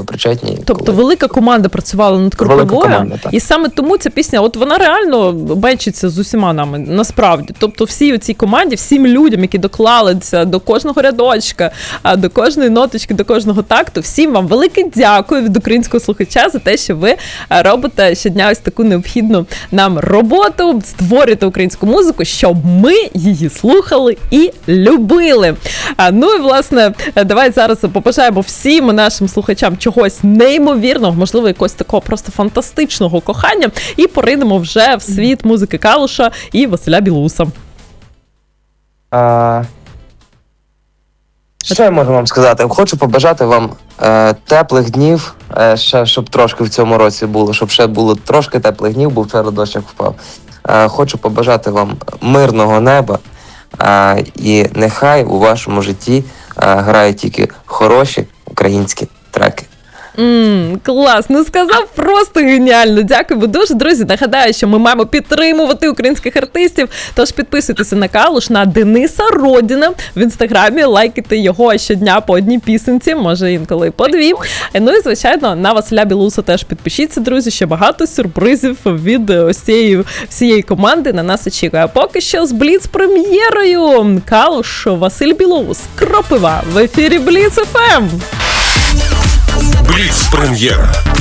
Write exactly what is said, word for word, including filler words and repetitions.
причетні. Тобто коли... велика команда працювала над Кропивою, команда, і саме тому ця пісня, от вона реально бачиться з усіма нами, насправді. Тобто всі у цій команді, всім людям, які доклалися до кожного рядочка, до кожної ноточки, до кожного такту, всім вам велике дякую від українського слухача за те, що ви робите щодня ось таку необхідну нам роботу, створюєте українську музику, щоб ми її слухали і любили. Ну і, власне, давай зараз побажаємо всім нашим слухачам чогось неймовірного, можливо, якогось такого просто фантастичного кохання, і поринемо вже в світ музики Калуша і Василя Білоуса. А... Що я можу вам сказати? Хочу побажати вам е, теплих днів, е, ще, щоб трошки в цьому році було, щоб ще було трошки теплих днів, бо вчора дощик впав. Е, хочу побажати вам мирного неба, е, і нехай у вашому житті е, грають тільки хороші українські треки. Ммм, клас, ну сказав просто геніально. Дякую дуже, друзі. Нагадаю, що ми маємо підтримувати українських артистів, тож підписуйтеся на Калуш, на Дениса Родіна в інстаграмі, лайкайте його щодня по одній пісенці, може інколи по дві. Ну і, звичайно, на Василя Білоуса теж підпишіться, друзі, ще багато сюрпризів від ось цієї всієї команди на нас очікує. А поки що з Бліц-прем'єрою Калуш, Василь Білоус, Кропива в ефірі Бліц еф ем. Бліц-прем'єра.